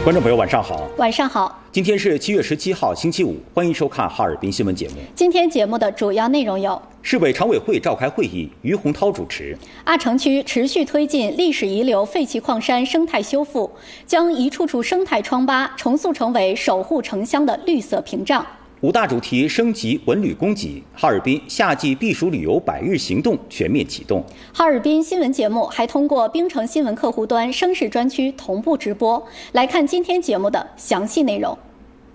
观众朋友，晚上好。 晚上好。 今天是7月17号，星期五，欢迎收看哈尔滨新闻节目。 今天节目的主要内容有： 市委常委会召开会议，于洪涛主持。 阿城区持续推进历史遗留废弃矿山生态修复，将一处处生态疮疤重塑成为守护城乡的绿色屏障。 5大主题升级文旅供给，哈尔滨夏季避暑旅游100日行动全面启动。 哈尔滨新闻节目还通过冰城新闻客户端声势专区同步直播。来看今天节目的详细内容。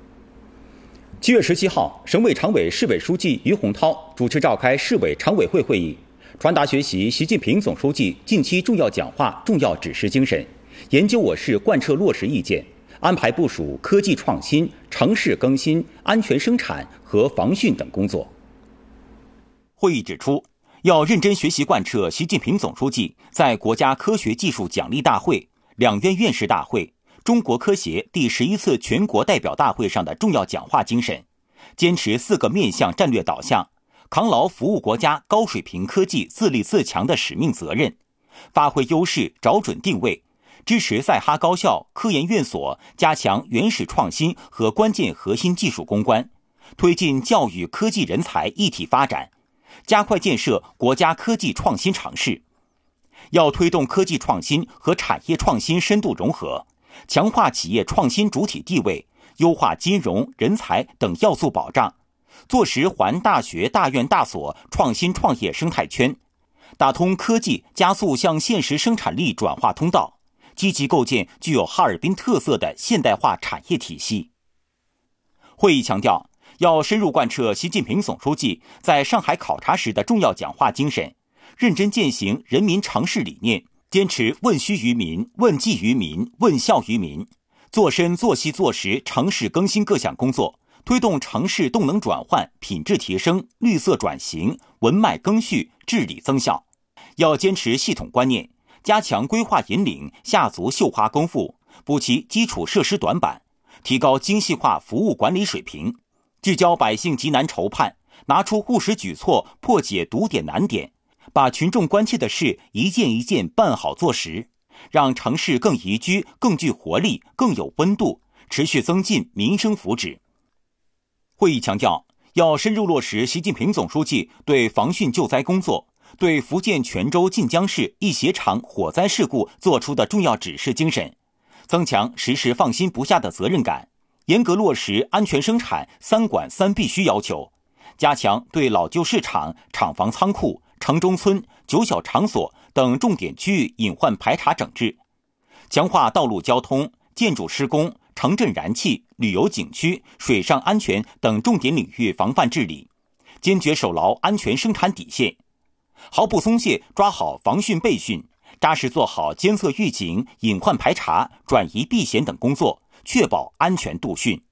7月17号，省委常委、市委书记于洪涛主持召开市委常委会会议，传达学习习近平总书记近期重要讲话、重要指示精神，研究我市贯彻落实意见，安排部署科技创新、城市更新、安全生产和防汛等工作。会议指出，要认真学习贯彻习近平总书记在国家科学技术奖励大会、两院院士大会、中国科协第11次全国代表大会上的重要讲话精神，坚持4个面向战略导向，扛牢服务国家高水平科技自立自强的使命责任，发挥优势，找准定位，支持在哈高校、科研院所加强原始创新和关键核心技术攻关，推进教育科技人才一体发展，加快建设国家科技创新城市。要推动科技创新和产业创新深度融合，强化企业创新主体地位，优化金融、人才等要素保障，做实环大学、大院、大所创新创业生态圈，打通科技加速向现实生产力转化通道，积极构建具有哈尔滨特色的现代化产业体系。会议强调，要深入贯彻习近平总书记在上海考察时的重要讲话精神，认真践行人民城市理念，坚持问需于民、问计于民、问效于民，做深做细做实城市更新各项工作，推动城市动能转换、品质提升、绿色转型、文脉更续、治理增效。要坚持系统观念，加强规划引领，下足绣花功夫，补齐基础设施短板，提高精细化服务管理水平，聚焦百姓急难愁盼，拿出务实举措，破解堵点难点，把群众关切的事一件一件办好做实，让城市更宜居、更具活力、更有温度，持续增进民生福祉。会议强调，要深入落实习近平总书记对防汛救灾工作、对福建泉州晋江市一鞋厂火灾事故作出的重要指示精神，增强时时放心不下的责任感，严格落实安全生产3管3必须要求，加强对老旧市场、厂房仓库、城中村、9小场所等重点区域隐患排查整治，强化道路交通、建筑施工、城镇燃气、旅游景区、水上安全等重点领域防范治理，坚决守牢安全生产底线，毫不松懈抓好防汛备汛，扎实做好监测预警、隐患排查、转移避险等工作，确保安全度汛。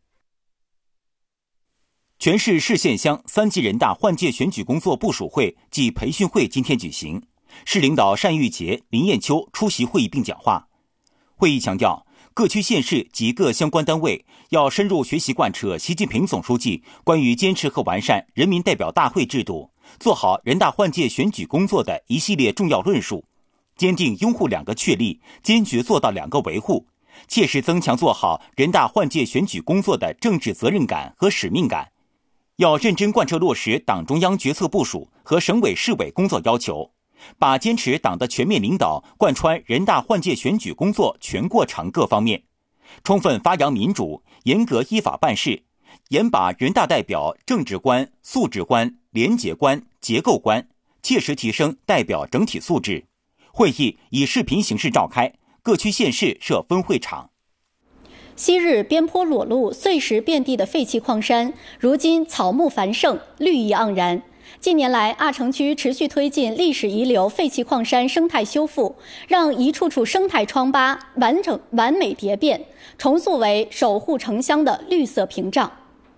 全市市县乡3级人大换届选举工作部署会暨培训会今天举行，市领导单玉洁、林艳秋出席会议并讲话。会议强调，各区县市及各相关单位要深入学习贯彻习近平总书记关于坚持和完善人民代表大会制度、做好人大换届选举工作的一系列重要论述，坚定拥护2个确立，坚决做到2个维护，切实增强做好人大换届选举工作的政治责任感和使命感。要认真贯彻落实党中央决策部署和省委市委工作要求，把坚持党的全面领导贯穿人大换届选举工作全过程各方面，充分发扬民主，严格依法办事，严把人大代表政治观、素质观、廉洁观、结构观，切实提升代表整体素质。会议以视频形式召开，各区县市设分会场。 昔日边坡裸露、碎石遍地的废弃矿山，如今草木繁盛，绿意盎然。近年来，阿城区持续推进历史遗留废弃矿山生态修复，让一处处生态疮疤完美蝶变，重塑为守护城乡的绿色屏障。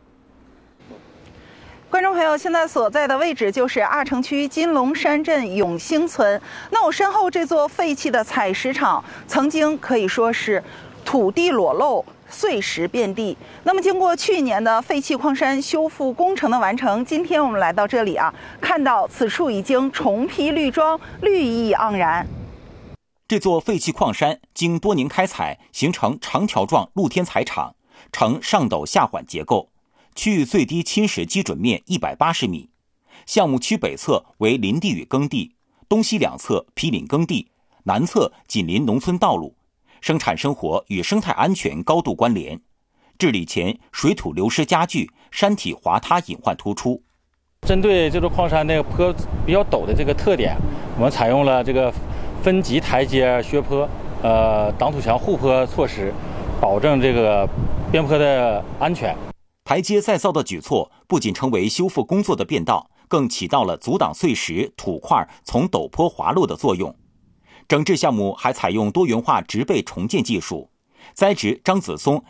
观众朋友，现在所在的位置就是阿城区金龙山镇永兴村。那我身后这座废弃的采石场，曾经可以说是土地裸露、碎石遍地。那么经过去年的废弃矿山修复工程的完成，今天我们来到这里看到此处已经重披绿装，绿意盎然。 这座废弃矿山经多年开采，形成长条状露天采场，呈上陡下缓结构，区域最低侵蚀基准面180米。项目区北侧为林地与耕地，东西两侧毗邻耕地，南侧紧邻农村道路，生产生活与生态安全高度关联。治理前水土流失加剧，山体滑塌隐患突出。 针对这座矿山那个坡比较陡的这个特点，我们采用了这个分级台阶削坡、挡土墙护坡措施，保证这个边坡的安全。 台阶再造的举措不仅成为修复工作的便道，更起到了阻挡碎石、土块从陡坡滑落的作用。整治项目还采用多元化植被重建技术，栽植樟子松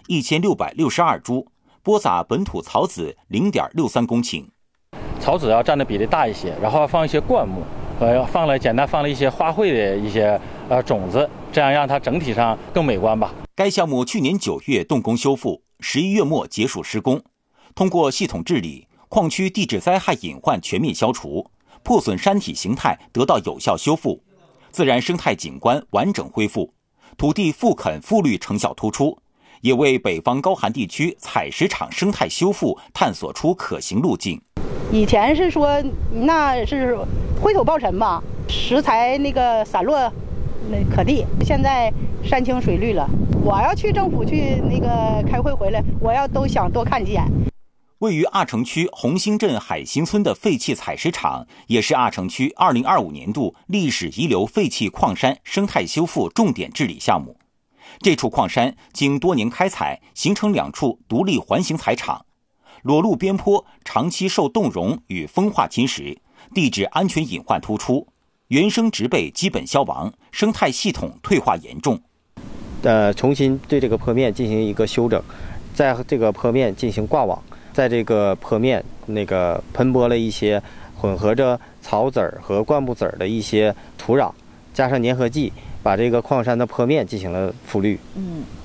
1662株，播撒本土草籽0.63公顷。 草籽要占的比例大一些，然后放一些灌木，简单放了一些花卉的一些种子，这样让它整体上更美观吧。 该项目去年9月动工修复，11月末结束施工。通过系统治理，矿区地质灾害隐患全面消除，破损山体形态得到有效修复，自然生态景观完整恢复，土地复垦复绿成效突出，也为北方高寒地区采石场生态修复探索出可行路径。 以前是说那是灰土暴尘吧，石材那个散落可地，现在山清水绿了。我要去政府去那个开会回来，我要都想多看几眼。 位于阿城区红星镇海兴村的废弃采石场，也是阿城区2025年度历史遗留废弃矿山生态修复重点治理项目。这处矿山经多年开采，形成2处独立环形采场，裸露边坡长期受冻融与风化侵蚀，地质安全隐患突出，原生植被基本消亡，生态系统退化严重。 重新对这个坡面进行一个修整，在这个坡面进行挂网，在这个坡面喷播了一些混合着草籽儿和灌木籽儿的一些土壤，加上粘合剂，把这个矿山的坡面进行了复绿。